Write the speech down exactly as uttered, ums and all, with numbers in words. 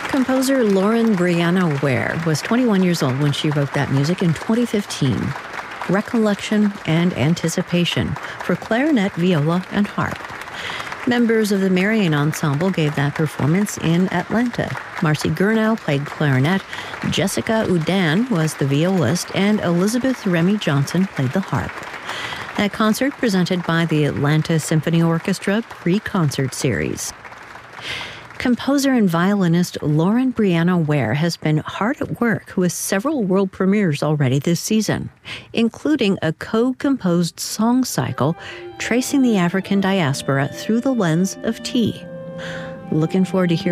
Composer Lauren Brianna Ware was twenty-one years old when she wrote that music in twenty fifteen. Recollection and Anticipation for clarinet, viola, and harp. Members of the Marian Ensemble gave that performance in Atlanta. Marcy Gurnow played clarinet, Jessica Udan was the violist, and Elizabeth Remy Johnson played the harp. That concert presented by the Atlanta Symphony Orchestra Pre-Concert Series. Composer and violinist Lauren Brianna Ware has been hard at work with several world premieres already this season, including a co-composed song cycle tracing the African diaspora through the lens of tea. Looking forward to hearing